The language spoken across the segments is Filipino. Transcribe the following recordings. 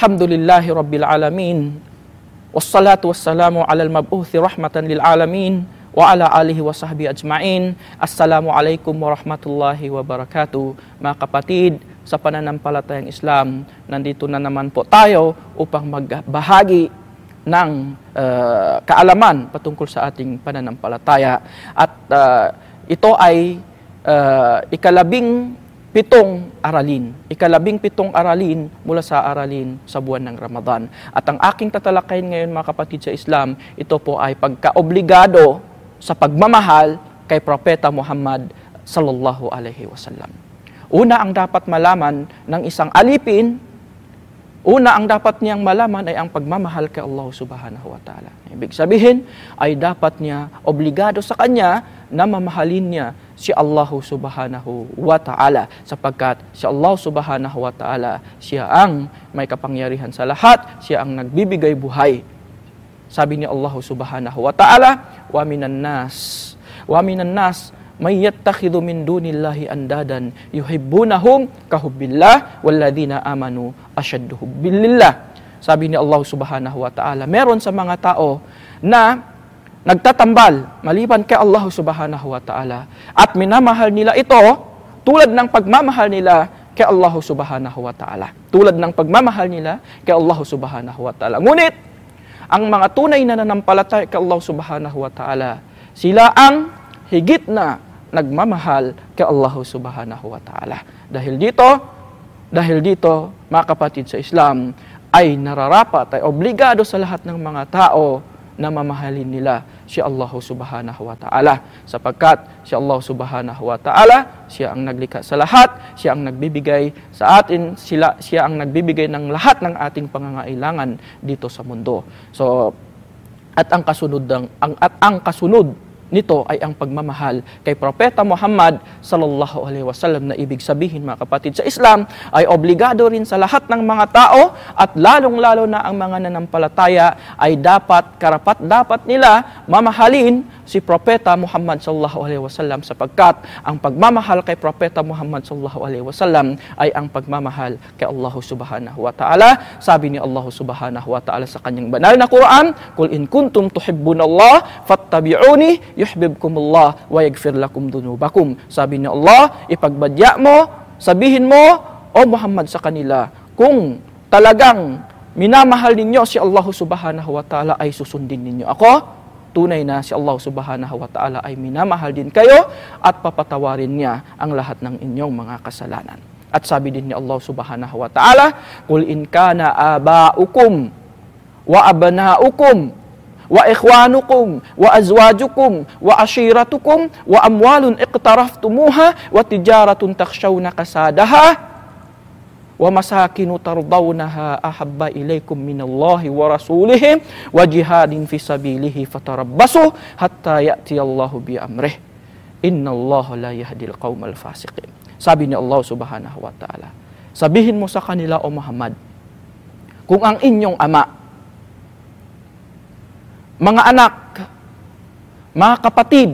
Alhamdulillahi Rabbil Alamin. Wassalatu wassalamu ala al-mab'uthi rahmatan lil alamin wa ala alihi wa sahbihi ajma'in. Assalamualaikum warahmatullahi wabarakatuh. Mga kapatid, sa pananampalatayang Islam, nandito na naman po tayo upang magbahagi ng kaalaman patungkol sa ating pananampalataya. At ito ay ikalabing-pitong aralin mula sa aralin sa buwan ng Ramadan. At ang aking tatalakayin ngayon, mga kapatid sa Islam, ito po ay pagkaobligado sa pagmamahal kay Propeta Muhammad sallallahu alaihi wasallam. Una ang dapat malaman ng isang alipin, ang dapat niyang malaman ay ang pagmamahal kay Allah subhanahu wa ta'ala. Ibig sabihin ay dapat niya obligado sa kanya na mamahalin niya si Allah subhanahu wa ta'ala, sapagkat si Allah subhanahu wa ta'ala, siya ang may kapangyarihan sa lahat, siya ang nagbibigay buhay. Sabi ni Allah subhanahu wa ta'ala, wa minan nas may yattakhidhu min dunillahi andadan yuhibbunahum kahubbillah walladhina amanu ashaddu hubbillah. Sabi ni Allah subhanahu wa ta'ala, meron sa mga tao na nagtatambal maliban kay Allah subhanahu wa ta'ala at minamahal nila ito tulad ng pagmamahal nila kay Allah subhanahu wa ta'ala. Tulad ng pagmamahal nila kay Allah subhanahu wa ta'ala. Ngunit ang mga tunay na nanampalataya kay Allah subhanahu wa ta'ala, sila ang higit na nagmamahal kay Allah subhanahu wa ta'ala. Dahil dito, mga kapatid sa Islam, ay nararapat, ay obligado sa lahat ng mga tao na mamahalin nila si Allah subhanahu wa ta'ala. Sapagkat si Allah subhanahu wa ta'ala, siya ang naglikha sa lahat, siya ang nagbibigay sa atin, siya ang nagbibigay ng lahat ng ating pangangailangan dito sa mundo. So, ang kasunod nito ay ang pagmamahal kay Propeta Muhammad sallallahu alaihi wasallam, na ibig sabihin, mga kapatid sa Islam, ay obligado rin sa lahat ng mga tao, at lalong-lalo na ang mga nanampalataya ay karapat dapat nila mamahalin si Propeta Muhammad sallallahu alaihi wasallam, sapagkat ang pagmamahal kay Propeta Muhammad sallallahu alaihi wasallam ay ang pagmamahal kay Allah subhanahu wa ta'ala. Sabi ni Allah subhanahu wa ta'ala sa kanyang banal na Quran, "Qul in kuntum tuhibbunallah fattabi'uni yuhibbukumullah wa yaghfir lakum dhunubakum." Sabi ni Allah, ipagbadya mo, sabihin mo, o Muhammad, sa kanila, kung talagang minamahal ninyo si Allah subhanahu wa ta'ala, ay susundin ninyo ako. Tunay na si Allah subhanahu wa ta'ala ay minamahal din kayo at papatawarin niya ang lahat ng inyong mga kasalanan. At sabi din ni Allah subhanahu wa ta'ala, "Qul in kana aba'ukum wa abna'ukum wa ikhwanukum wa azwajukum wa ashiratukum wa amwalun iqtaraftumuha wa tijaratun takshawna kasadaha wa masakinu tardawnaha ahabba ilaykum minallahi wa rasulihi wa jihadin fi sabilihi fatarabbasu hatta ya'tiyallahu bi amrih innallaha la yahdil qaumal fasiqin." Sabi ni Allah subhanahu wa ta'ala, sabihin mo sa kanila, o Muhammad, kung ang inyong ama, mga anak, mga kapatid,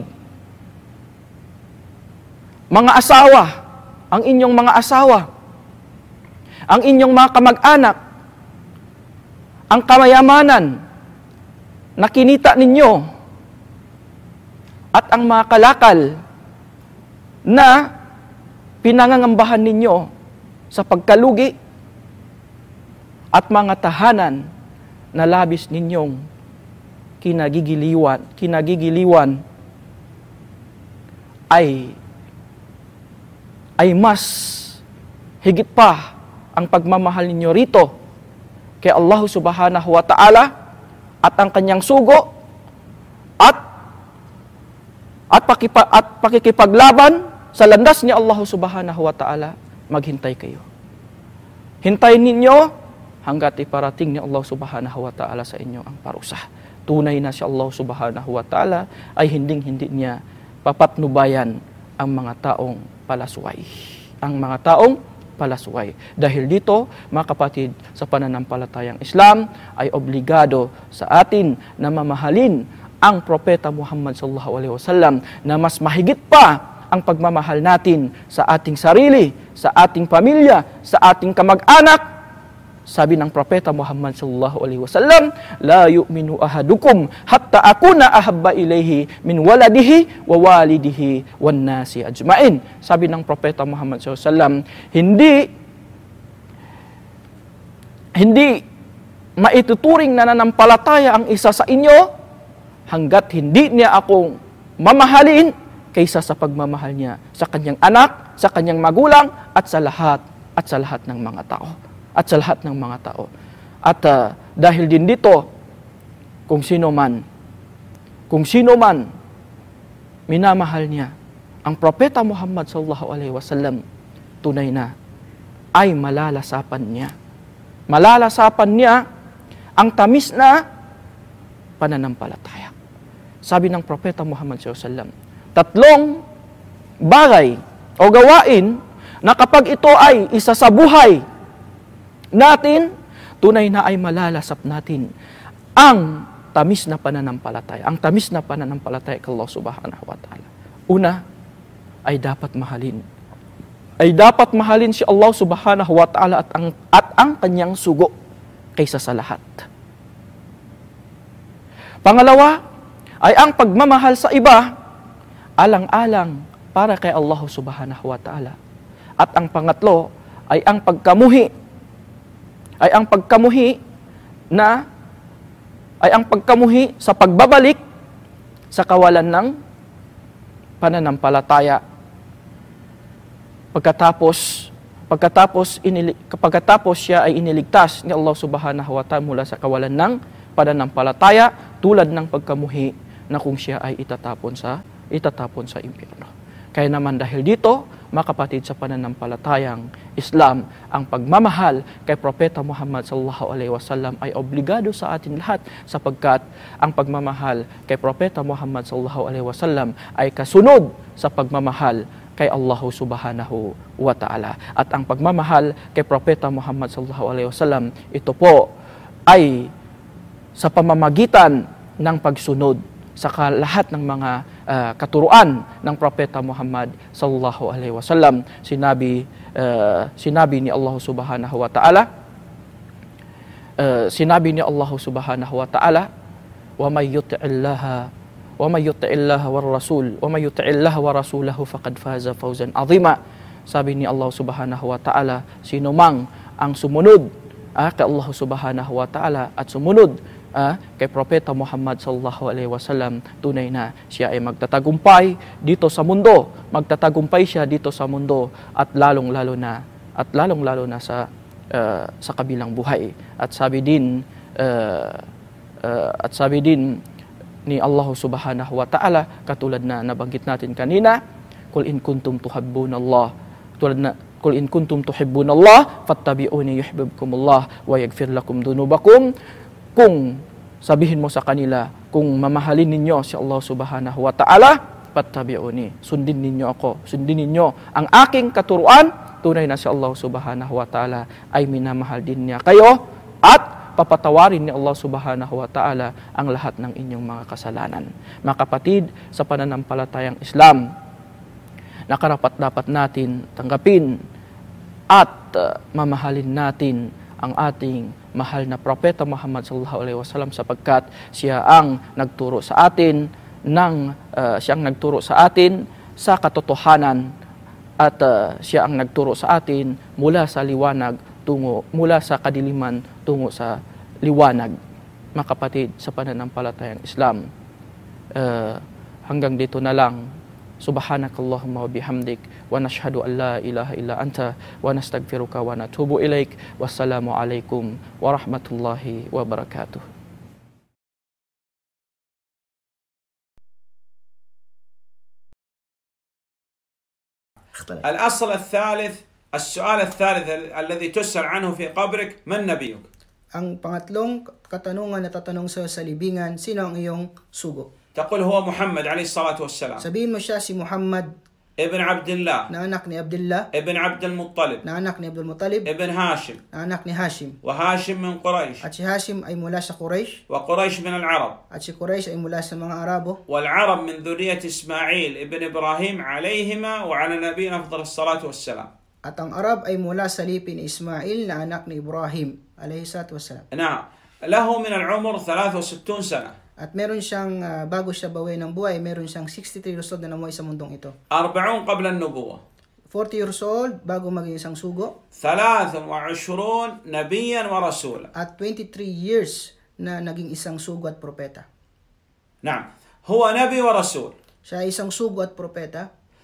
mga asawa, ang inyong mga asawa, ang inyong mga kamag-anak, ang kamayamanan na kinita ninyo, at ang mga kalakal na pinangangambahan ninyo sa pagkalugi, at mga tahanan na labis ninyong kinagigiliwan ay mas higit pa ang pagmamahal ninyo rito kay Allah subhanahu wa ta'ala at ang kanyang sugo at pakikipaglaban sa landas ni Allah subhanahu wa ta'ala, maghintay kayo. Hintayin ninyo hanggat iparating ni Allah subhanahu wa ta'ala sa inyo ang parusa. Tunay na si Allah subhanahu wa ta'ala ay hindi niya papatnubayan ang mga taong palasway. Dahil dito, mga kapatid, sa pananampalatayang Islam ay obligado sa atin na mamahalin ang Propeta Muhammad sallallahu alaihi wasallam na mas mahigit pa ang pagmamahal natin sa ating sarili, sa ating pamilya, sa ating kamag-anak, Sabi ng Propeta Muhammad sallallahu alaihi wasallam, la yu'minu ahadukum hatta akuna ahabba ilayhi min waladihi wa walidihi wan nasi ajmain. Sabi ng Propeta Muhammad sallallahu alaihi wasallam, hindi maituturing na nanampalataya ang isa sa inyo hanggat hindi niya akong mamahalin kaysa sa pagmamahal niya sa kanyang anak, sa kanyang magulang, at sa lahat ng mga tao. At sa lahat ng mga tao. At dahil din dito, kung sino man minamahal niya ang Propeta Muhammad sallallahu alaihi wasallam, tunay na ay malalasapan niya. Malalasapan niya ang tamis na pananampalataya. Sabi ng Propeta Muhammad SAW, 3 bagay o gawain na kapag ito ay isa sa buhay natin, tunay na ay malalasap natin ang tamis na pananampalataya. Ang tamis na pananampalataya kay Allah subhanahu wa ta'ala. Una, ay dapat mahalin. Ay dapat mahalin si Allah subhanahu wa ta'ala at ang kanyang sugo kaysa sa lahat. Pangalawa, ay ang pagmamahal sa iba, alang-alang para kay Allah subhanahu wa ta'ala. At ang pangatlo, ay ang pagkamuhi sa pagbabalik sa kawalan ng pananampalataya. Pagkatapos siya ay iniligtas ni Allah subhanahu wa ta'ala mula sa kawalan ng pananampalataya, tulad ng pagkamuhi na kung siya ay itatapon sa impyerno. Kaya naman dahil dito, mga kapatid, sa pananampalatayang Islam, ang pagmamahal kay Propeta Muhammad sallallahu alaihi wasallam ay obligado sa atin lahat, sapagkat ang pagmamahal kay Propeta Muhammad sallallahu alaihi wasallam ay kasunod sa pagmamahal kay Allah subhanahu wa ta'ala. At ang pagmamahal kay Propeta Muhammad sallallahu alaihi wasallam, ito po ay sa pamamagitan ng pagsunod sa lahat ng mga katuruan ng Propeta Muhammad sallallahu alaihi wasallam. Sinabi ni Allah subhanahu wa ta'ala, wa may yuti'illaha wa rasulahu faqad faza fawzan azima. Sabi ni Allah subhanahu wa ta'ala, sino mang ang sumunod kay Allah subhanahu wa ta'ala at sumunod kay Propeta Muhammad sallallahu alaihi wasallam, tunay na siya ay magtatagumpay dito sa mundo. Magtatagumpay siya dito sa mundo at lalong-lalo na sa kabilang buhay. At sabi din ni Allah subhanahu wa ta'ala, katulad na nabanggit natin kanina, Qul in kuntum tuhibbunallah, Qul in kuntum tuhibbunallah fattabi'uni yuhibbukumullah wa yaghfir lakum dunubakum. Kung sabihin mo sa kanila, kung mamahalin ninyo si Allah subhanahu wa ta'ala, fattabi'uni, sundin ninyo ako, sundin ninyo ang aking katuruan, tunay na si Allah subhanahu wa ta'ala ay minamahal din niya kayo, at papatawarin ni Allah subhanahu wa ta'ala ang lahat ng inyong mga kasalanan. Mga kapatid, sa pananampalatayang Islam, nakarapat-dapat natin tanggapin at mamahalin natin ang ating mahal na Propeta Muhammad sallallahu alaihi wasallam, sapagkat siya ang nagturo sa atin sa katotohanan, at siya ang nagturo sa atin mula sa kadiliman tungo sa liwanag. Mga kapatid, sa pananampalatayang Islam, hanggang dito na lang. Subhanakallahumma wa bihamdik, wa nashhadu an la ilaha illa anta, wa nastaghfiruka wa natubu ilaik. Wassalamu alaikum warahmatullahi wabarakatuh. السؤال الثالث الذي تسأل عنه في قبرك: من نبيك؟ Ang pangatlong katanungan na tatanong sa libingan, sino ang iyong sugo? تقول هو محمد عليه الصلاة والسلام. Sabihin mo siya si Muhammad, ابن عبد الله، na anak ni Abdullah, ابن عبد المطلب، na anak ni Abdul Muttalib, ابن هاشم، na anak ni Hashim. وهاشم من قريش، At si Hashim ay mula sa Quraysh, وقريش من العرب، at si Quraysh ay mula sa mga Arabo, والعرب من ذرية إسماعيل ابن إبراهيم عليهما وعلى نبينا أفضل الصلاة والسلام. At ang Arab ay mula sa lipi ni Ismail na anak ni Ibrahim alayhi salatu wassalam. نعم له من العمر 63 سنة. At meron siyang, bago siya bawi ng buhay, meron siyang 63 years old na namuhay sa mundong ito. 40 قبل النبوة. 40 years old bago maging isang sugo. 23 نبيا ورسولا. At 23 years na naging isang sugo at propeta. نعم هو نبي ورسول. Siya ay isang sugo at propeta.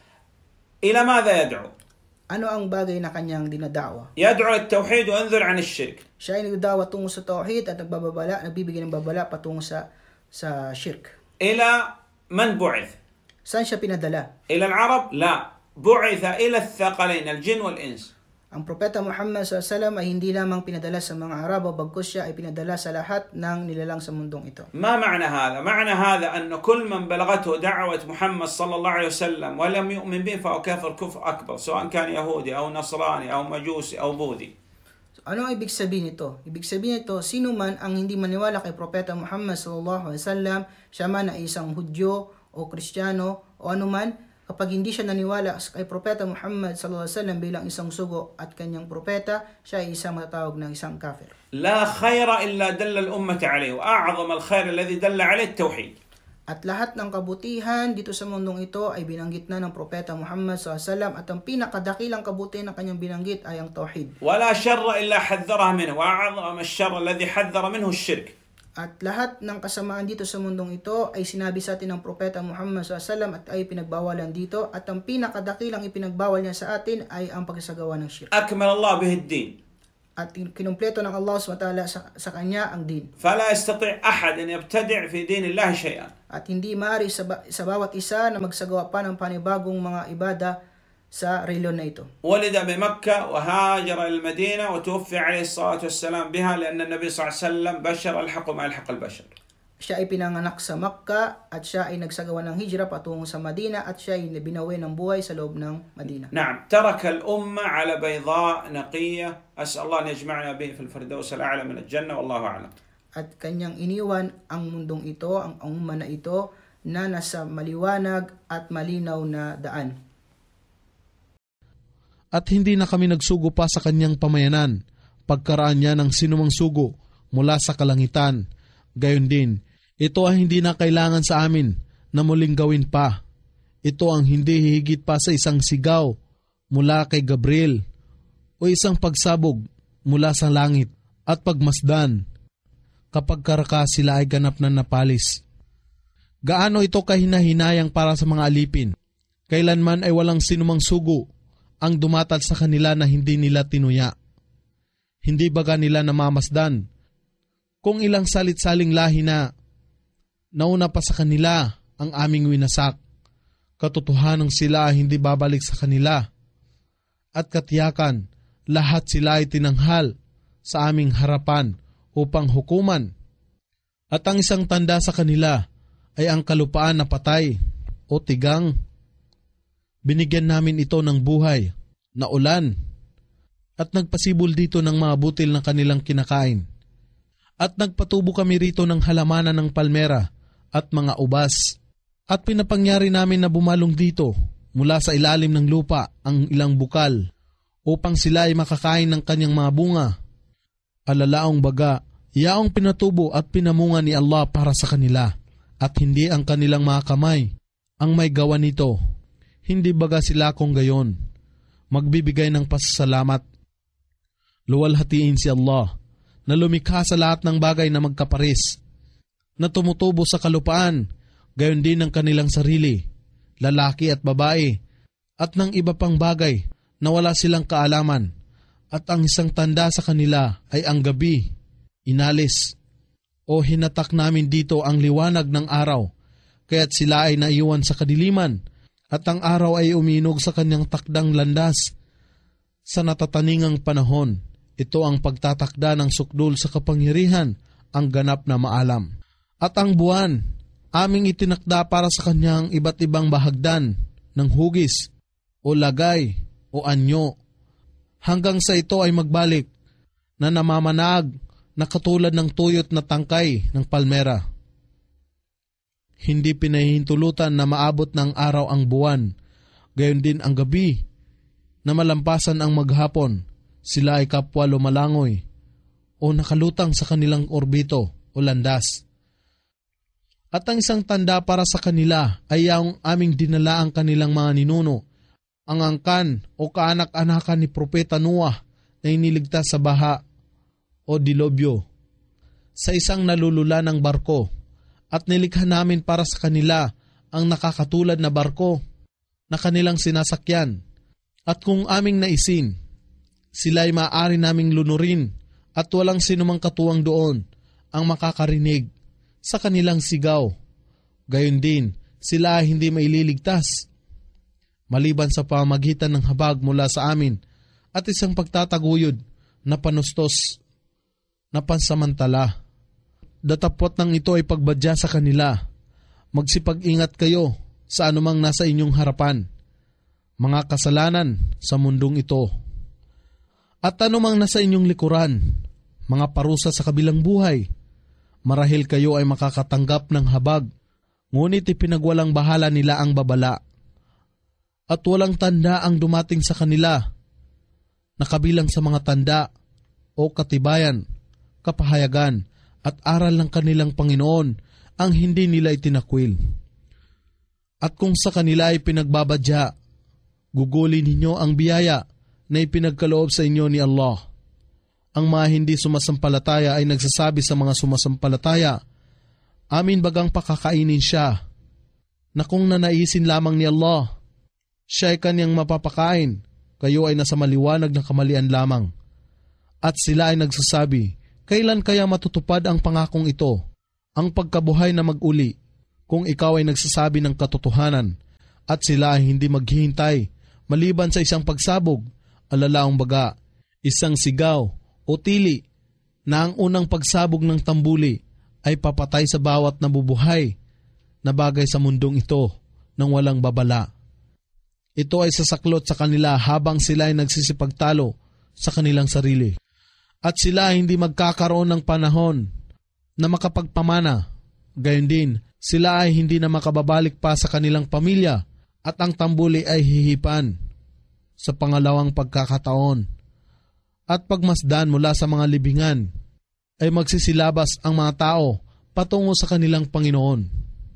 إلى ماذا يدعو؟ Ano ang bagay na kanyang dinadawa? يدعو للتوحيد وينذر عن الشرك. Siya ay nagdadawa tungo sa tauhid at nagbibigay ng babala patungo sa shirk. إلى من بعث؟ Saan siya pinadala? إلى العرب؟ لا، بعث إلى الثقلين الجن والإنس. Ang propeta Muhammad SAW ay hindi lamang pinadala sa mga Arabo, bagkus siya ay pinadala sa lahat ng nilalang sa mundong ito. ما معنى هذا؟ معنى هذا أن كل من بلغته دعوة محمد صلى الله عليه وسلم ولم يؤمن به فهو كافر كفر أكبر، سواء كان يهودي أو نصراني أو مجوسي أو بوذي. Ano ang ibig sabihin nito? Ibig sabihin nito, sino man ang hindi maniwala kay propeta Muhammad sallallahu alaihi wasallam, siya man ay isang Hudyo o Kristiyano o anuman, kapag hindi siya naniwala kay propeta Muhammad sallallahu alaihi wasallam bilang isang sugo at kanyang propeta, siya ay isang matatawag ng isang kafir. لا خير إلا دل الأمة عليه، وأعظم الخير الذي دل عليه التوحيد. At lahat ng kabutihan dito sa mundong ito ay binanggit na ng propeta Muhammad SAW at ang pinakadakilang kabutihan ng kanyang binanggit ay ang tauhid. ولا شر إلا حذرها منه، وأعظم الشر الذي حذر منه الشرك. At lahat ng kasamaan dito sa mundong ito ay sinabi sa atin ng propeta Muhammad SAW at ay pinagbawalan dito at ang pinakadakilang ipinagbawal niya sa atin ay ang pagsasagawa ng shirk. أكمل الله به الدين. At kinumpleto ng Allah SWT sa kanya ang din. فلا يستطيع أحد أن يبتدع في دين الله شيئا. At hindi maaari sa bawat isa na magsagawa pa ng panibagong mga ibada sa reliyon na ito. ولد بمكة وهاجر إلى المدينة وتوفي عليه الصلاة والسلام بها لأن النبي صلى الله عليه وسلم بشر الحق ما يلحق البشر. Siya ay pinanganak sa Makkah at siya ay nagsagawa ng hijra patungo sa Madina at siya ay binawi ng buhay sa loob ng Madina. نعم ترك الأمة على بيضاء نقية، أسأل الله أن يجمعنا به في الفردوس الأعلى من الجنة والله أعلم. At kanyang iniwan ang mundong ito, ang umma na ito, na nasa maliwanag at malinaw na daan. At hindi na kami nagsugo pa sa kanyang pamayanan, pagkaraan niya ng sinumang sugo mula sa kalangitan. Gayon din, ito ay hindi na kailangan sa amin na muling gawin pa. Ito ang hindi hihigit pa sa isang sigaw mula kay Gabriel o isang pagsabog mula sa langit at pagmasdan kapag karaka sila ay ganap na napalis. Gaano ito kahinahinayang para sa mga alipin? Kailanman ay walang sinumang sugo ang dumatal sa kanila na hindi nila tinuya. Hindi baga nila namamasdan kung ilang salit-saling lahi na nauna pa sa kanila ang aming winasak. Katotohanang sila ay hindi babalik sa kanila. At katiyakan, lahat sila ay tinanghal sa aming harapan upang hukuman. At ang isang tanda sa kanila ay ang kalupaan na patay o tigang. Binigyan namin ito ng buhay, na ulan, at nagpasibol dito ng mga butil ng kanilang kinakain. At nagpatubo kami rito ng halamanan ng palmera at mga ubas. At pinapangyari namin na bumalong dito mula sa ilalim ng lupa ang ilang bukal upang sila ay makakain ng kanyang mga bunga. Alalaong baga, yaong pinatubo at pinamunga ni Allah para sa kanila at hindi ang kanilang mga kamay ang may gawa nito. Hindi baga sila kung gayon, magbibigay ng pasasalamat. Luwalhatiin si Allah na lumikha sa lahat ng bagay na magkaparis, na tumutubo sa kalupaan, gayon din ng kanilang sarili, lalaki at babae, at ng iba pang bagay na wala silang kaalaman, at ang isang tanda sa kanila ay ang gabi, inalis, o hinatak namin dito ang liwanag ng araw, kaya't sila ay naiwan sa kadiliman, at ang araw ay uminog sa kanyang takdang landas. Sa natataningang panahon, ito ang pagtatakda ng sukdul sa kapangyarihan, ang ganap na maalam. At ang buwan, aming itinakda para sa kanyang iba't ibang bahagdan ng hugis o lagay o anyo, hanggang sa ito ay magbalik na namamanag na katulad ng tuyot na tangkay ng palmera. Hindi pinahihintulutan na maabot ng araw ang buwan, gayon din ang gabi na malampasan ang maghapon, sila ay kapwa lumalangoy o nakalutang sa kanilang orbito o landas. At ang isang tanda para sa kanila ay ang aming dinala ang kanilang mga ninuno, ang angkan o kaanak-anakan ni Propeta Noah na iniligtas sa baha o dilobyo sa isang nalulula ng barko, at nilikha namin para sa kanila ang nakakatulad na barko na kanilang sinasakyan. At kung aming naisin, sila ay maaari naming lunurin at walang sinumang katuwang doon ang makakarinig sa kanilang sigaw. Gayon din, sila ay hindi maililigtas maliban sa pamamagitan ng habag mula sa amin at isang pagtataguyod na panustos na pansamantala. Datapot ng ito ay pagbadya sa kanila. Magsipag-ingat kayo sa anumang nasa inyong harapan, mga kasalanan sa mundong ito. At anumang nasa inyong likuran, mga parusa sa kabilang buhay. Marahil kayo ay makakatanggap ng habag, ngunit ipinagwalang bahala nila ang babala. At walang tanda ang dumating sa kanila, nakabilang sa mga tanda o katibayan, kapahayagan at aral ng kanilang Panginoon ang hindi nila itinakwil. At kung sa kanila ay pinagbabadya, gugulin ninyo ang biyaya na ipinagkaloob sa inyo ni Allah. Ang mga hindi sumasampalataya ay nagsasabi sa mga sumasampalataya, amin bagang pakakainin siya, na kung nanaisin lamang ni Allah, siya ay kanyang mapapakain, kayo ay nasa maliwanag na kamalian lamang. At sila ay nagsasabi, kailan kaya matutupad ang pangakong ito, ang pagkabuhay na mag-uli, kung ikaw ay nagsasabi ng katotohanan, at sila ay hindi maghihintay, maliban sa isang pagsabog, alalaong baga, isang sigaw o tili, na ang unang pagsabog ng tambuli ay papatay sa bawat nabubuhay na bagay sa mundong ito nang walang babala. Ito ay sasaklot sa kanila habang sila ay nagsisipagtalo sa kanilang sarili. At sila ay hindi magkakaroon ng panahon na makapagpamana. Gayon din, sila ay hindi na makababalik pa sa kanilang pamilya at ang tambuli ay hihipan sa pangalawang pagkakataon. At pagmasdan mula sa mga libingan ay magsisilabas ang mga tao patungo sa kanilang Panginoon.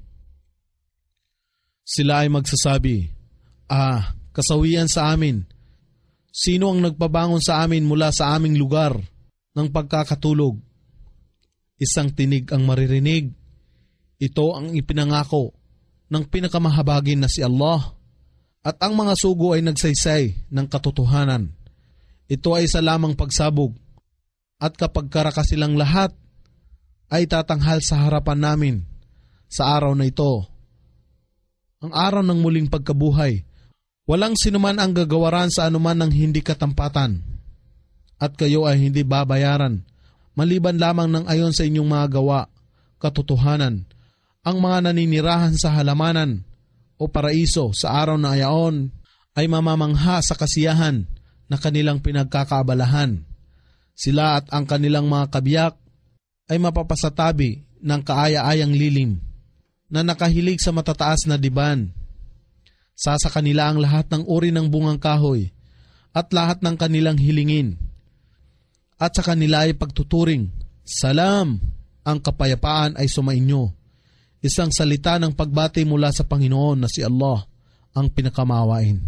Sila ay magsasabi, kasawian sa amin. Sino ang nagpabangon sa amin mula sa aming lugar ng pagkakatulog? Isang tinig ang maririnig. Ito ang ipinangako ng pinakamahabagin na si Allah. At ang mga sugo ay nagsaysay ng katotohanan. Ito ay isa lamang pagsabog. At kapag karaka silang lahat, ay tatanghal sa harapan namin sa araw na ito. Ang araw ng muling pagkabuhay. Walang sinuman ang gagawaran sa anuman ng hindi katampatan, at kayo ay hindi babayaran, maliban lamang ng ayon sa inyong mga gawa, katotohanan. Ang mga naninirahan sa halamanan o paraiso sa araw na ayaon ay mamamangha sa kasiyahan na kanilang pinagkakaabalahan. Sila at ang kanilang mga kabiyak ay mapapasatabi ng kaaya-ayang lilim na nakahilig sa matataas na diban. Sa kanila ang lahat ng uri ng bungang kahoy at lahat ng kanilang hilingin. At sa kanila ay pagtuturing, salam, ang kapayapaan ay sumainyo. Isang salita ng pagbati mula sa Panginoon na si Allah ang pinakamawain.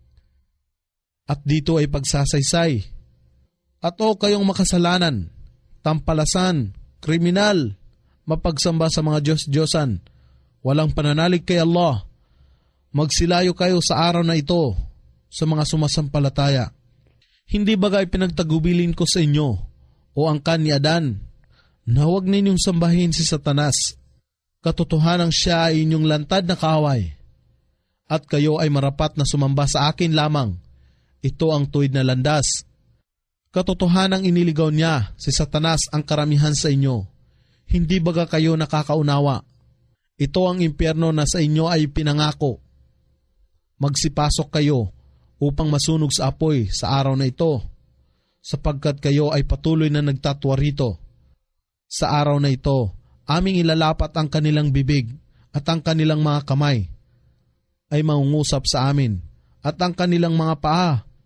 At dito ay pagsasaysay. At o kayong makasalanan, tampalasan, kriminal, mapagsamba sa mga Diyos-Diyosan, walang pananalig kay Allah, magsilayo kayo sa araw na ito sa mga sumasampalataya. Hindi bagay pinagtagubilin ko sa inyo o angkan ni Adan na huwag ninyong sambahin si Satanas. Katotohanang siya ay inyong lantad na kaaway. At kayo ay marapat na sumamba sa akin lamang. Ito ang tuwid na landas. Katotohanang iniligaw niya si Satanas ang karamihan sa inyo. Hindi baga kayo nakakaunawa. Ito ang impyerno na sa inyo ay pinangako. Magsipasok kayo upang masunog sa apoy sa araw na ito, sapagkat kayo ay patuloy na nagtatwa rito. Sa araw na ito, aming ilalapat ang kanilang bibig at ang kanilang mga kamay ay mangungusap sa amin, at ang kanilang mga paa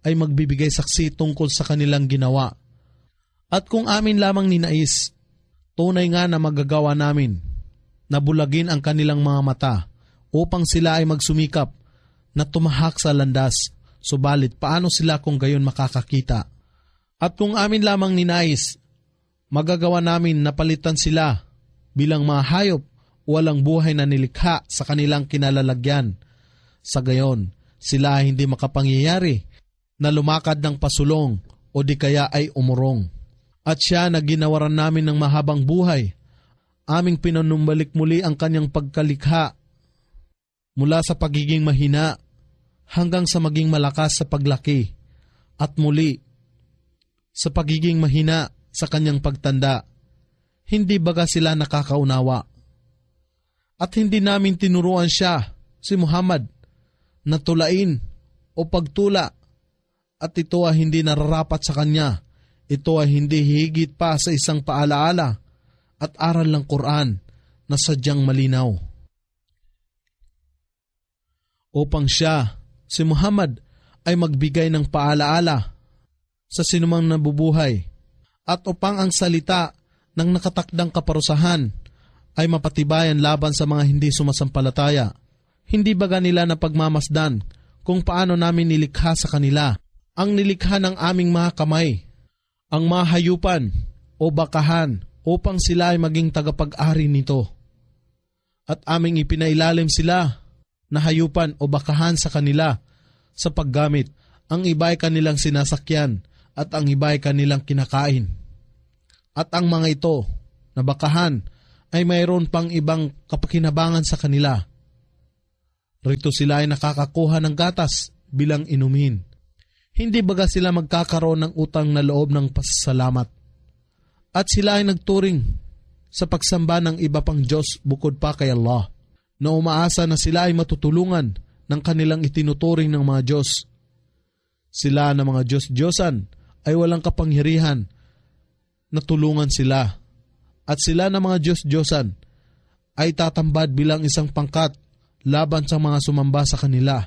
ay magbibigay saksi tungkol sa kanilang ginawa. At kung amin lamang ninais, tunay nga na magagawa namin na bulagin ang kanilang mga mata upang sila ay magsumikap na tumahak sa landas, subalit paano sila kung gayon makakakita? At kung amin lamang ninais, magagawa namin na palitan sila bilang mga hayop walang buhay na nilikha sa kanilang kinalalagyan. Sa gayon, sila ay hindi makapangyayari na lumakad ng pasulong o di kaya ay umurong. At siya na ginawaran namin ng mahabang buhay, aming pinanumbalik muli ang kanyang pagkalikha mula sa pagiging mahina hanggang sa maging malakas sa paglaki at muli sa pagiging mahina sa kanyang pagtanda. Hindi baga sila nakakaunawa? At hindi namin tinuruan siya, si Muhammad, na tulain o pagtula, at ito ay hindi nararapat sa kanya. Ito ay hindi higit pa sa isang paalaala at aral ng Quran na sadyang malinaw. Upang siya, si Muhammad, ay magbigay ng paalaala sa sinumang nabubuhay at upang ang salita ng nakatakdang kaparusahan ay mapatibayan laban sa mga hindi sumasampalataya. Hindi baga nila na pagmamasdan kung paano namin nilikha sa kanila ang nilikha ng aming mga kamay, ang mga hayupan o bakahan upang sila ay maging tagapag-ari nito. At aming ipinailalim sila na hayupan o bakahan sa kanila sa paggamit. Ang iba ay kanilang sinasakyan at ang iba ay kanilang kinakain. At ang mga ito na bakahan ay mayroon pang ibang kapakinabangan sa kanila. Rito sila ay nakakakuha ng gatas bilang inumin. Hindi baga sila magkakaroon ng utang na loob ng pasasalamat. At sila ay nagturing sa pagsamba ng iba pang Diyos bukod pa kay Allah, na umaasa na sila ay matutulungan ng kanilang itinuturing ng mga Diyos. Sila na mga Diyos-Diyosan ay walang kapangyarihan na tulungan sila. At sila na mga Diyos-Diyosan ay tatambad bilang isang pangkat laban sa mga sumamba sa kanila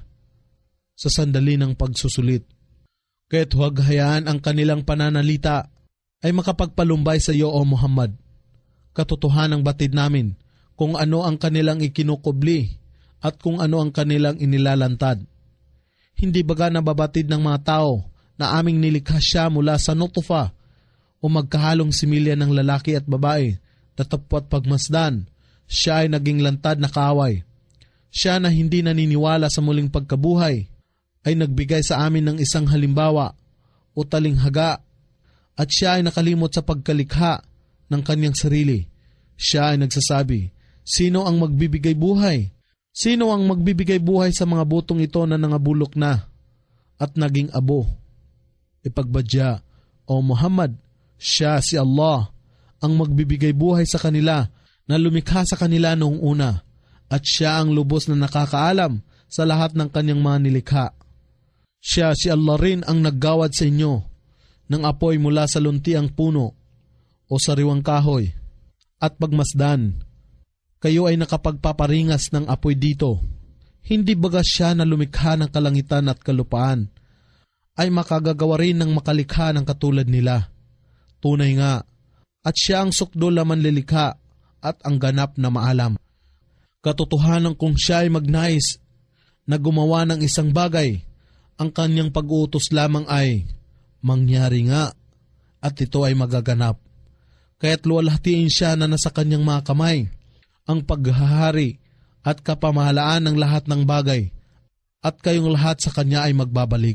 sa sandali ng pagsusulit. Kaya't huwag hayaan ang kanilang pananalita ay makapagpalumbay sa iyo, O Muhammad. Katotohanang batid namin kung ano ang kanilang ikinukubli at kung ano ang kanilang inilalantad. Hindi baga nababatid ng mga tao na aming nilikha siya mula sa nutfa o magkahalong similya ng lalaki at babae, tatapwat pagmasdan, siya ay naging lantad na kaaway. Siya na hindi naniniwala sa muling pagkabuhay ay nagbigay sa amin ng isang halimbawa o talinghaga at siya ay nakalimot sa pagkalikha ng kanyang sarili. Siya ay nagsasabi, sino ang magbibigay buhay? Sino ang magbibigay buhay sa mga butong ito na nangabulok na at naging abo? Ipagbadya, O Muhammad, siya si Allah ang magbibigay buhay sa kanila na lumikha sa kanila noong una at siya ang lubos na nakakaalam sa lahat ng kanyang mga nilikha. Siya si Allah rin ang naggawad sa inyo ng apoy mula sa luntiang puno o sariwang kahoy. At pagmasdan, kayo ay nakapagpaparingas ng apoy dito. Hindi baga siya na lumikha ng kalangitan at kalupaan ay makagagawa rin ng makalikha ng katulad nila. Tunay nga, at siya ang sukdol na manlilikha at ang ganap na maalam. Katotohanan kung siya ay magnais na gumawa ng isang bagay, ang kanyang pag-uutos lamang ay mangyari nga at ito ay magaganap. Kaya't luwalhatiin siya na nasa kanyang mga kamay ang paghahari at kapamahalaan ng lahat ng bagay at kayong lahat sa kanya ay magbabalik.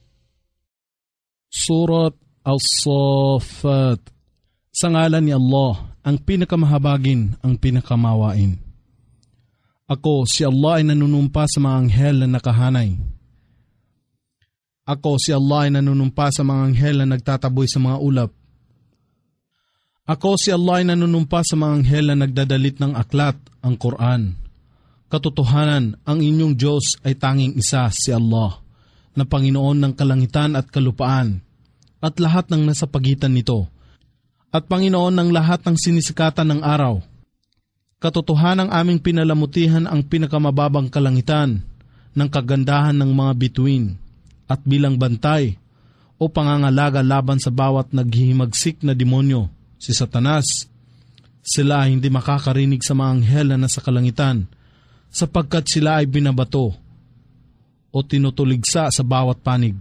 Surat Al-Saffat. Sa ngalan ni Allah, ang pinakamahabagin, ang pinakamawain. Ako, si Allah ay nanunumpa sa mga anghel na nakahanay. Ako, si Allah ay nanunumpa sa mga anghel na nagtataboy sa mga ulap. Ako, si Allah ay nanunumpa sa mga anghel na nagdadalit ng aklat, ang Quran. Katotohanan, ang inyong Diyos ay tanging isa, si Allah, na Panginoon ng kalangitan at kalupaan, at lahat ng nasa pagitan nito, at Panginoon ng lahat ng sinisikatan ng araw. Katotohanang aming pinalamutihan ang pinakamababang kalangitan ng kagandahan ng mga bituin, at bilang bantay o pangangalaga laban sa bawat naghihimagsik na demonyo, si Satanas. Sila ay hindi makakarinig sa mga anghel na nasa kalangitan sapagkat sila ay binabato o tinutuligsa sa bawat panig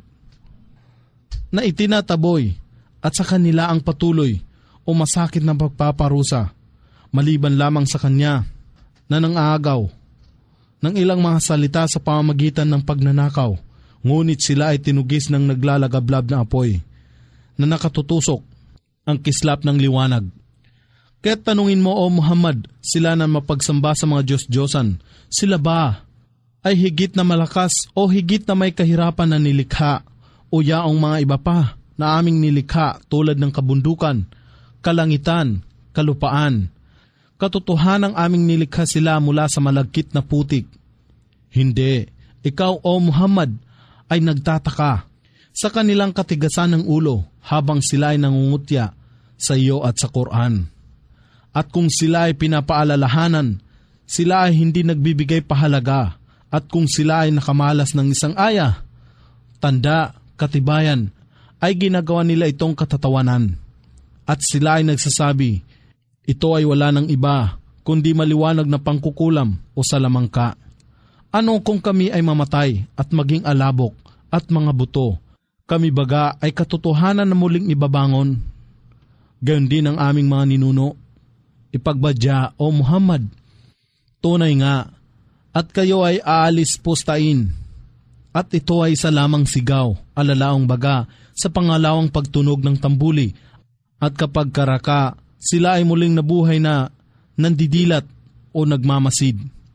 na itinataboy at sa kanila ang patuloy o masakit na pagpaparusa maliban lamang sa kanya na nang-aagaw ng ilang mga salita sa pamamagitan ng pagnanakaw, ngunit sila ay tinugis ng naglalagablab na apoy na nakatutusok ang kislap ng liwanag. Kaya't tanungin mo, O Muhammad, sila na mapagsamba sa mga Diyos-Diyosan, sila ba ay higit na malakas o higit na may kahirapan na nilikha o yaong mga iba pa na aming nilikha tulad ng kabundukan, kalangitan, kalupaan? Katotohanang aming nilikha sila mula sa malagkit na putik. Hindi, ikaw, O Muhammad, ay nagtataka sa kanilang katigasan ng ulo habang sila ay nangungutya sa iyo at sa Quran. At kung sila ay pinapaalalahanan, sila ay hindi nagbibigay pahalaga. At kung sila ay nakamalas ng isang aya, tanda, katibayan, ay ginagawa nila itong katatawanan. At sila ay nagsasabi, ito ay wala ng iba, kundi maliwanag na pangkukulam o salamangka. Ano kung kami ay mamatay at maging alabok at mga buto? Kami baga ay katotohanan na muling ibabangon? Gayon din ang aming mga ninuno. Ipagbadya, O Muhammad, tunay nga, at kayo ay aalis postain. At ito ay isa lamang sigaw, alalaong baga, sa pangalawang pagtunog ng tambuli. At kapag karaka, sila ay muling nabuhay na nandidilat o nagmamasid.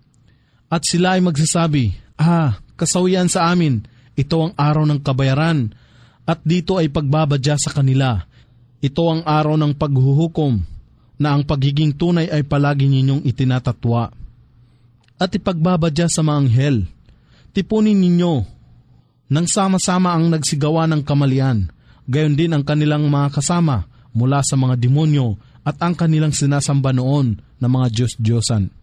At sila ay magsasabi, kasawian sa amin, ito ang araw ng kabayaran, at dito ay pagbabadya sa kanila. Ito ang araw ng paghuhukom, na ang pagiging tunay ay palagi ninyong itinatatwa. At ipagbabadya sa mga anghel, tipunin ninyo, nang sama-sama ang nagsigawa ng kamalian, gayon din ang kanilang mga kasama mula sa mga demonyo at ang kanilang sinasamba noon na mga Diyos-Diyosan.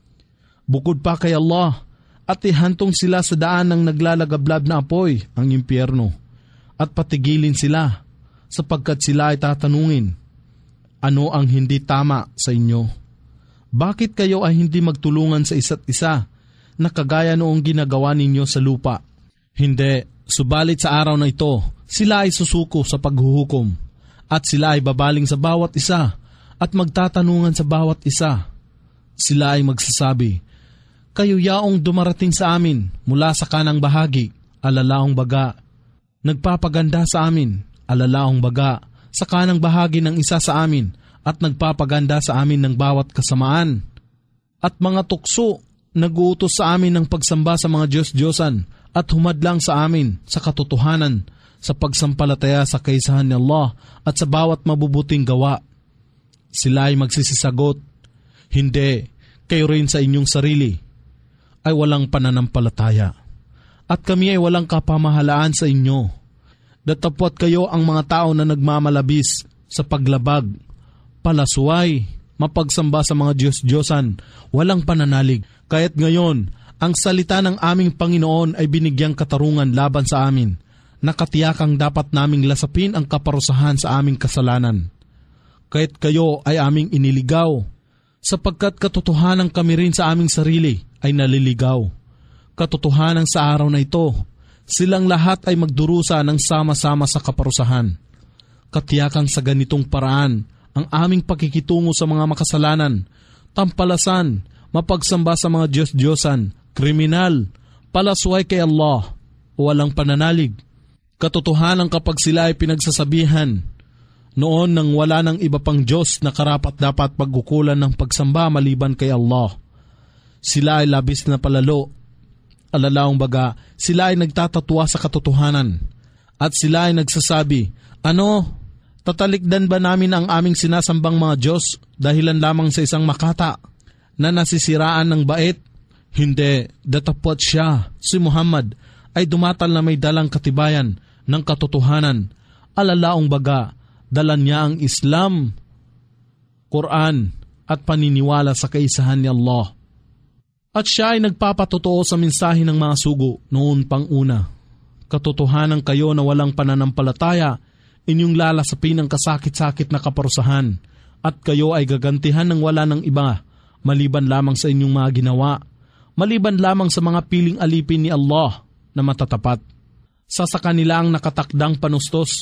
Bukod pa kay Allah, at ihantong sila sa daan ng naglalagablab na apoy, ang impyerno, at patigilin sila, sapagkat sila ay tatanungin, ano ang hindi tama sa inyo? Bakit kayo ay hindi magtulungan sa isa't isa na kagaya noong ginagawa ninyo sa lupa? Hindi, subalit sa araw na ito, sila ay susuko sa paghuhukom at sila ay babaling sa bawat isa at magtatanungan sa bawat isa. Sila ay magsasabi, kayo yaong dumarating sa amin mula sa kanang bahagi, alalaong baga. Nagpapaganda sa amin, alalaong baga, sa kanang bahagi ng isa sa amin at nagpapaganda sa amin ng bawat kasamaan. At mga tukso, nag-uutos sa amin ng pagsamba sa mga Diyos-Diyosan at humadlang sa amin sa katotohanan sa pagsampalataya sa kaisahan ni Allah at sa bawat mabubuting gawa. Sila ay magsisisagot, hindi, kayo rin sa inyong sarili ay walang pananampalataya at kami ay walang kapamahalaan sa inyo. Datapwat kayo ang mga tao na nagmamalabis sa paglabag, palasuway, mapagsamba sa mga Diyos-Diyosan, walang pananalig. Kaya't ngayon, ang salita ng aming Panginoon ay binigyang katarungan laban sa amin, nakatiyakang dapat naming lasapin ang kaparusahan sa aming kasalanan. Kaya't kayo ay aming iniligaw, sapagkat katotohanan kami rin sa aming sarili ay naliligaw. Katotohanan sa araw na ito, silang lahat ay magdurusa ng sama-sama sa kaparusahan. Katiyakan sa ganitong paraan ang aming pakikitungo sa mga makasalanan, tampalasan, mapagsamba sa mga Diyos-Diyosan, kriminal, palasway kay Allah, walang pananalig. Katotohanan kapag sila ay pinagsasabihan, noon nang wala ng iba pang Diyos na karapat-dapat pagkukulan ng pagsamba maliban kay Allah. Sila ay labis na palalo. Alalaong baga, sila ay nagtatatwa sa katotohanan. At sila ay nagsasabi, tatalikdan ba namin ang aming sinasambang mga Diyos dahilan lamang sa isang makata na nasisiraan ng bait? Hindi, datapwat siya, si Muhammad, ay dumatal na may dalang katibayan ng katotohanan. Alalaong baga, dala niya ang Islam, Quran, at paniniwala sa kaisahan ni Allah. At siya ay nagpapatotoo sa mensahe ng mga sugo noon pang una. Katotohanan kayo na walang pananampalataya, inyong lalasapin ang kasakit-sakit na kaparusahan, at kayo ay gagantihan ng wala ng iba, maliban lamang sa inyong mga ginawa, maliban lamang sa mga piling alipin ni Allah na matatapat. Sa kanila ang nakatakdang panustos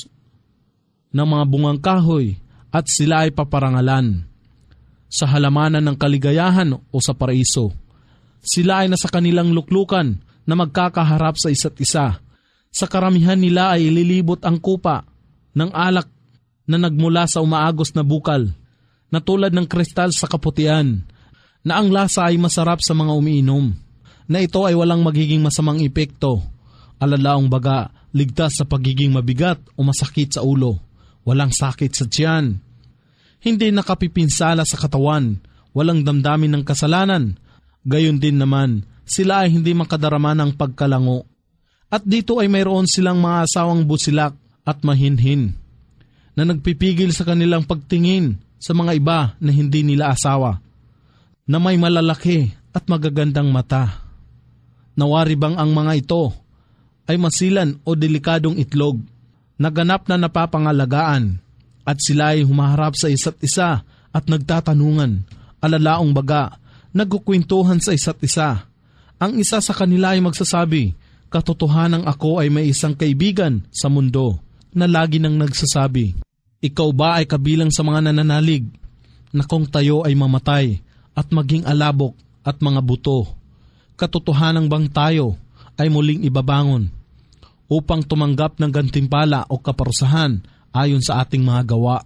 ng mga bungang kahoy, at sila ay paparangalan sa halamanan ng kaligayahan o sa paraiso. Sila ay nasa kanilang luklukan na magkakaharap sa isa't isa. Sa karamihan nila ay ililibot ang kupa ng alak na nagmula sa umaagos na bukal, na tulad ng kristal sa kaputian, na ang lasa ay masarap sa mga umiinom, na ito ay walang magiging masamang epekto, alalaong baga, ligtas sa pagiging mabigat o masakit sa ulo, walang sakit sa tiyan, hindi nakapipinsala sa katawan, walang damdamin ng kasalanan. Gayon din naman, sila ay hindi makadarama ng pagkalango. At dito ay mayroon silang mga asawang busilak at mahinhin, na nagpipigil sa kanilang pagtingin sa mga iba na hindi nila asawa, na may malalaki at magagandang mata. Nawari bang ang mga ito ay masilan o delikadong itlog, naganap na napapangalagaan, at sila ay humaharap sa isa't isa at nagtatanungan, alalaong baga, nagkukwentuhan sa isa't isa. Ang isa sa kanila ay magsasabi, katotohanang ako ay may isang kaibigan sa mundo na lagi nang nagsasabi, ikaw ba ay kabilang sa mga nananalig na kung tayo ay mamatay at maging alabok at mga buto? Katotohanang bang tayo ay muling ibabangon upang tumanggap ng gantimpala o kaparusahan ayon sa ating mga gawa?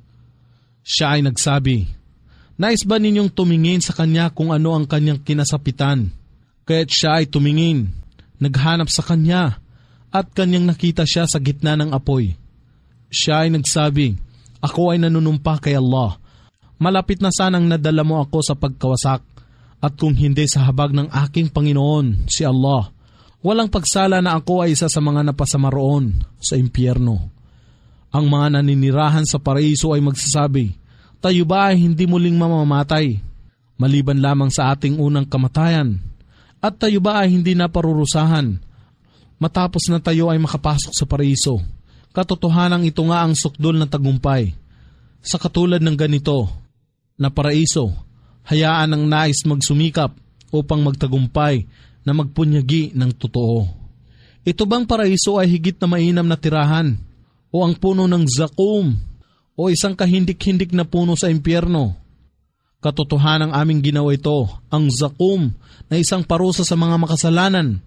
Siya ay nagsabi, nais ba ninyong tumingin sa kanya kung ano ang kanyang kinasapitan? Kaya't siya ay tumingin, naghanap sa kanya, at kanyang nakita siya sa gitna ng apoy. Siya ay nagsabi, ako ay nanunumpa kay Allah. Malapit na sanang nadala mo ako sa pagkawasak, at kung hindi sa habag ng aking Panginoon, si Allah, walang pagsala na ako ay isa sa mga napasama roon sa impyerno. Ang mga naninirahan sa paraiso ay magsasabi, tayo ba ay hindi muling mamamatay, maliban lamang sa ating unang kamatayan? At tayo ba ay hindi naparurusahan, matapos na tayo ay makapasok sa paraiso? Katotohanan ito nga ang sukdol ng tagumpay. Sa katulad ng ganito na paraiso, hayaan ang nais magsumikap upang magtagumpay na magpunyagi ng totoo. Ito bang paraiso ay higit na mainam na tirahan, o ang puno ng zakum, o isang kahindik-hindik na puno sa impyerno? Katotohanan ang aming ginawa ito, ang zakum, na isang parusa sa mga makasalanan.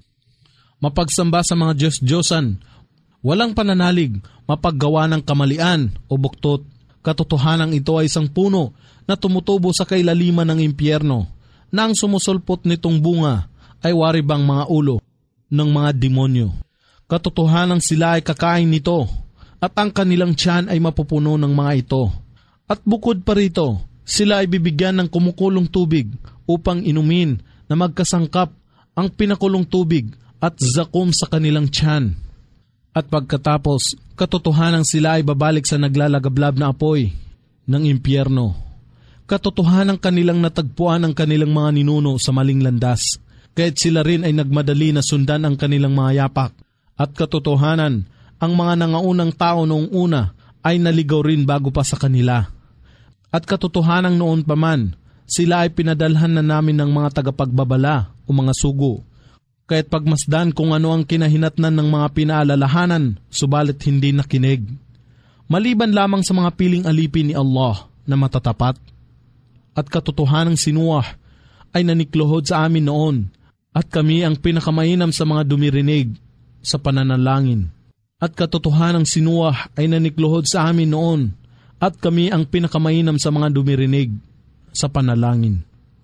Mapagsamba sa mga Diyos-Diyosan, walang pananalig, mapaggawa ng kamalian o buktot. Katotohanan ito ay isang puno na tumutubo sa kailaliman ng impyerno, na ang sumusulpot nitong bunga ay waribang mga ulo ng mga demonyo. Katotohanan sila ay kakain nito, at ang kanilang tiyan ay mapupuno ng mga ito. At bukod pa rito, sila ay bibigyan ng kumukulong tubig upang inumin na magkasangkap ang pinakulong tubig at zakum sa kanilang tiyan. At pagkatapos, katotohanan sila ay babalik sa naglalagablab na apoy ng impyerno. Katotohanan kanilang natagpuan ang kanilang mga ninuno sa maling landas, kaya't sila rin ay nagmadali na sundan ang kanilang mga yapak. At katotohanan, ang mga nangaunang tao noong una ay naligaw rin bago pa sa kanila. At katotohanan noon pa man, sila ay pinadalhan na namin ng mga tagapagbabala o mga sugo. Kaya't pagmasdan kung ano ang kinahinatnan ng mga pinaalalahanan, subalit hindi nakinig. Maliban lamang sa mga piling alipin ni Allah na matatapat. At katotohanang si Noah ay nanikluhod sa amin noon, at kami ang pinakamainam sa mga dumirinig sa pananalangin. At katotohanang si Noah ay nanikluhod sa amin noon, at kami ang pinakamainam sa mga dumirinig sa panalangin.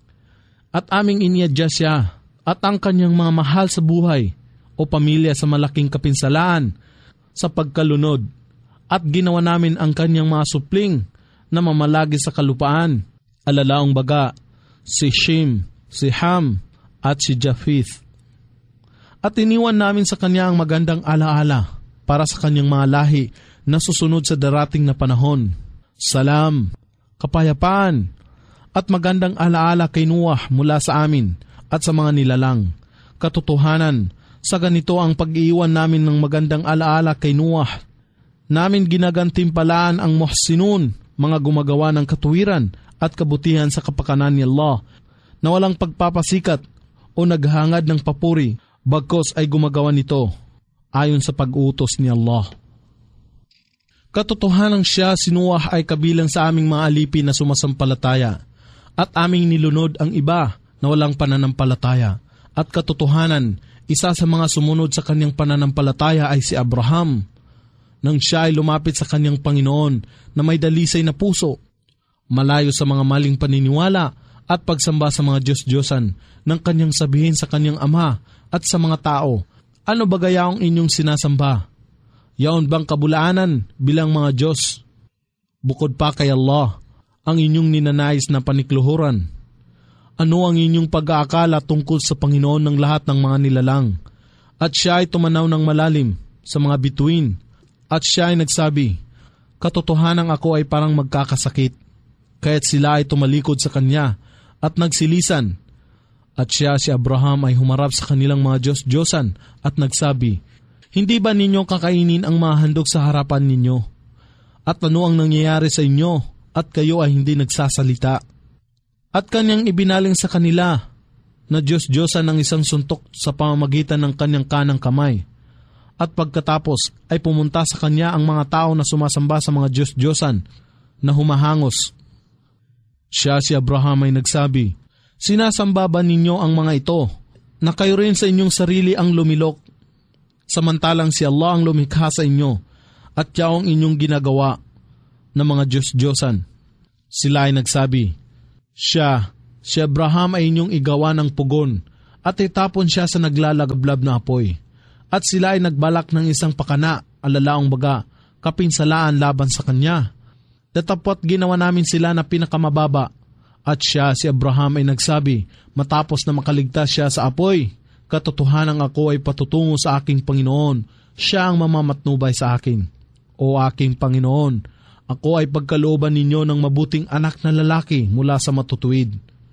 At aming iniadya siya at ang kanyang mga mahal sa buhay o pamilya sa malaking kapinsalaan sa pagkalunod, at ginawa namin ang kanyang mga supling na mamalagi sa kalupaan, alalaong baga, si Shem, si Ham, at si Japheth. At iniwan namin sa kanya ang magandang alaala para sa kanyang mga lahi na susunod sa darating na panahon. Salam, kapayapaan, at magandang alaala kay Noah mula sa amin at sa mga nilalang. Katotohanan, Sa ganito ang pag-iwan namin ng magandang alaala kay Noah. Namin ginagantimpalaan ang muhsinun, mga gumagawa ng katuwiran at kabutihan sa kapakanan ni Allah, na walang pagpapasikat o naghangad ng papuri, bagkos ay gumagawa nito ayon sa pag-utos ni Allah. Katotohanang siya, si Noah, ay kabilang sa aming mga alipin na sumasampalataya, at aming nilunod ang iba na walang pananampalataya. At katotohanan, isa sa mga sumunod sa kanyang pananampalataya ay si Abraham, nang siya ay lumapit sa kanyang Panginoon na may dalisay na puso, malayo sa mga maling paniniwala at pagsamba sa mga Diyos-Diyosan, nang kanyang sabihin sa kanyang ama at sa mga tao, ano ba gaya ang inyong sinasamba? Yaon bang kabulaanan bilang mga Diyos? Bukod pa kay Allah, ang inyong ninanais na panikluhuran. Ano ang inyong pag-aakala tungkol sa Panginoon ng lahat ng mga nilalang? At siya ay tumanaw ng malalim sa mga bituin. At siya ay nagsabi, katotohanang ako ay parang magkakasakit. Kaya't sila ay tumalikod sa kanya at nagsilisan. At siya, si Abraham, ay humarap sa kanilang mga Diyos-Diyosan at nagsabi, hindi ba ninyo kakainin ang mga handog sa harapan ninyo? At ano ang nangyayari sa inyo at kayo ay hindi nagsasalita? At kanyang ibinaling sa kanila na Diyos-Diyosan ng isang suntok sa pamamagitan ng kanyang kanang kamay. At pagkatapos ay pumunta sa kanya ang mga tao na sumasamba sa mga Diyos-Diyosan na humahangos. Siya, si Abraham, ay nagsabi, sinasamba ba ninyo ang mga ito na kayo rin sa inyong sarili ang lumilok, samantalang si Allah ang lumikha sa inyo at yaong inyong ginagawa na mga Diyos-Diyosan? Sila ay nagsabi, siya, si Abraham ay inyong igawa ng pugon at itapon siya sa naglalagablab na apoy. At sila ay nagbalak ng isang pakana, alalaong baga, kapinsalaan laban sa kanya. Datapot ginawa namin sila na pinakamababa. At siya, si Abraham, ay nagsabi, matapos na makaligtas siya sa apoy, katotohanang ako ay patutungo sa aking Panginoon, siya ang mamamatnubay sa akin. O aking Panginoon, ako ay pagkalooban ninyo ng mabuting anak na lalaki mula sa matutuwid.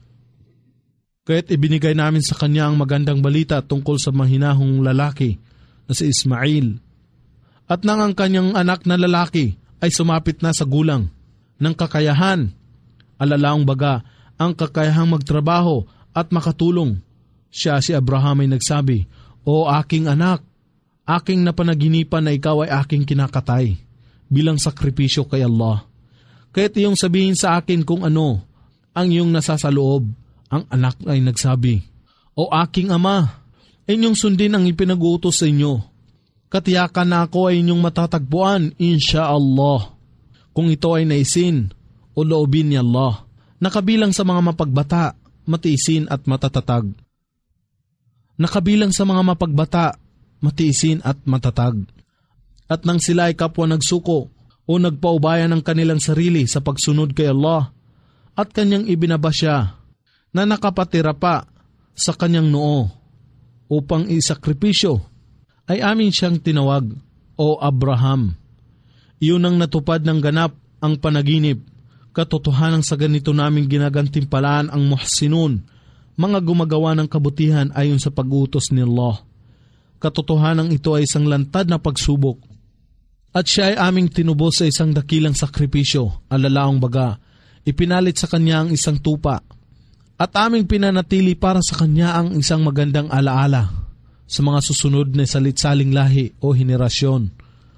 Kaya't ibinigay namin sa kanya ang magandang balita tungkol sa mahinahong lalaki na si Ismail. At nang ang kanyang anak na lalaki ay sumapit na sa gulang ng kakayahan, alalaong baga, ang kakayahang magtrabaho at makatulong, siya, si Abraham, ay nagsabi, o aking anak, aking napanaginipan na ikaw ay aking kinakatay bilang sakripisyo kay Allah. Kaya't iyong sabihin sa akin kung ano ang iyong nasasaloob. Ang anak ay nagsabi, o aking ama, inyong sundin ang ipinag-uutos sa inyo. Katiyakan na ako ay inyong matatagpuan, insha'Allah, kung ito ay naisin o loobin ni Allah, nakabilang sa mga mapagbata, matiisin at matatatag. Nakabilang sa mga mapagbata, matiisin at matatag. At nang sila ay kapwa nagsuko o nagpaubayan ng kanilang sarili sa pagsunod kay Allah at kanyang ibinaba siya na nakapatira pa sa kanyang noo upang isakripisyo, ay amin siyang tinawag, o Abraham. Iyon ang natupad ng ganap ang panaginip. Katotohanan sa ganito namin ginagantimpalaan ang muhsinun, mga gumagawa ng kabutihan ayon sa pag-utos ni Allah. Katotohanan ito ay isang lantad na pagsubok. At siya ay aming tinubos sa isang dakilang sakripisyo, alalaong baga, ipinalit sa kanya ang isang tupa, at aming pinanatili para sa kanya ang isang magandang alaala sa mga susunod na salitsaling lahi o henerasyon.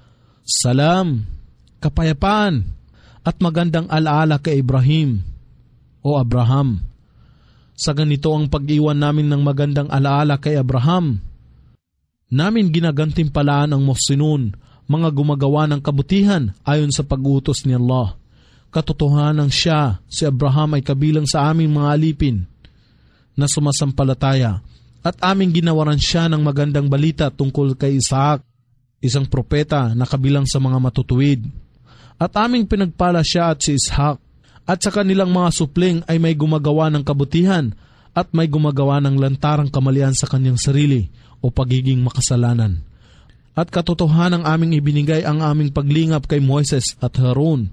Salam, kapayapaan, at magandang alaala kay Ibrahim o Abraham. Sa ganito ang pag-iwan namin ng magandang alaala kay Abraham, namin ginagantimpalaan ang muhsinun, mga gumagawa ng kabutihan ayon sa pag-utos ni Allah. Katotohanan siya, si Abraham, ay kabilang sa aming mga alipin na sumasampalataya, at aming ginawaran siya ng magandang balita tungkol kay Isaac, isang propeta na kabilang sa mga matutuwid. At aming pinagpala siya at si Ishak, at sa kanilang mga supling ay may gumagawa ng kabutihan at may gumagawa ng lantarang kamalian sa kanyang sarili o pagiging makasalanan. At katotohanang aming ibinigay ang aming paglingap kay Moises at Harun.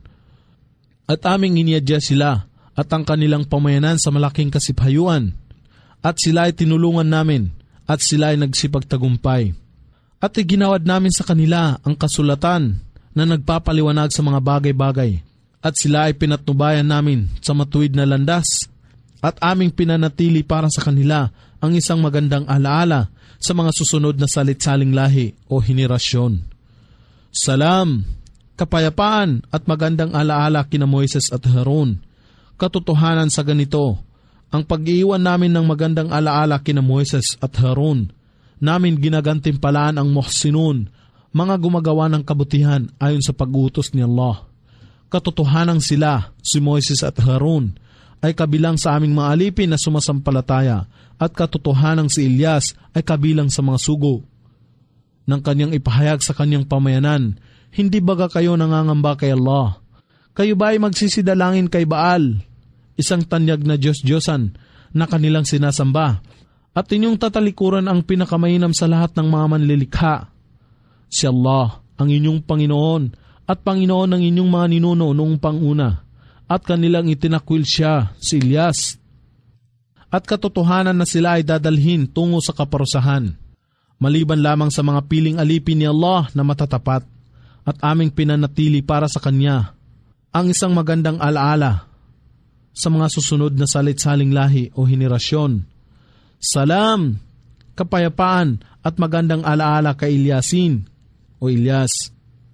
At aming iniadya sila at ang kanilang pamayanan sa malaking kasiphayuan. At sila ay tinulungan namin at sila ay nagsipagtagumpay. At iginawad namin sa kanila ang kasulatan na nagpapaliwanag sa mga bagay-bagay, at sila ay pinatnubayan namin sa matuwid na landas, at aming pinanatili para sa kanila ang isang magandang alaala sa mga susunod na salit-saling lahi o henerasyon. Salam, kapayapaan at magandang alaala kina Moises at Harun. Katotohanan sa ganito, ang pag-iiwan namin ng magandang alaala kina Moises at Harun, namin ginagantimpalaan ang muhsinun, mga gumagawa ng kabutihan ayon sa pag-utos ni Allah. Katotohanan sila, si Moises at Harun, ay kabilang sa aming mga alipin na sumasampalataya, at katotohanan si Ilyas ay kabilang sa mga sugo. Nang kanyang ipahayag sa kanyang pamayanan, hindi baga kayo nangangamba kay Allah? Kayo ba ay magsisidalangin kay Baal, isang tanyag na Diyos-Diyosan na kanilang sinasamba, at inyong tatalikuran ang pinakamainam sa lahat ng mga manlilikha? Si Allah, ang inyong Panginoon, at Panginoon ng inyong mga ninuno noong panguna, at kanilang itinakwil siya, si Ilyas. At katotohanan na sila ay dadalhin tungo sa kaparusahan, maliban lamang sa mga piling alipin ni Allah na matatapat, at aming pinanatili para sa Kanya ang isang magandang alaala sa mga susunod na salit-saling lahi o henerasyon. Salam, kapayapaan at magandang alaala kay Ilyasin o Ilyas.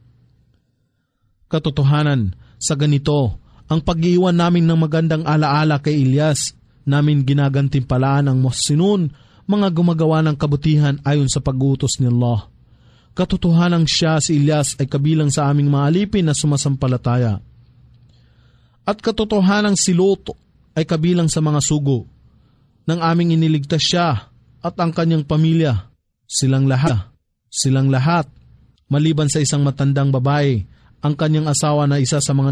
Katotohanan, sa ganito, ang pag-iiwan namin ng magandang alaala kay Ilyas, namin ginagantimpalaan ang muhsinun, mga gumagawa ng kabutihan ayon sa pag-utos ni Allah. Katotohanan siya, si Ilyas, ay kabilang sa aming mga alipin na sumasampalataya. At katotohanan si Lot ay kabilang sa mga sugo, nang aming iniligtas siya at ang kanyang pamilya, silang lahat, maliban sa isang matandang babae, ang kanyang asawa na isa sa mga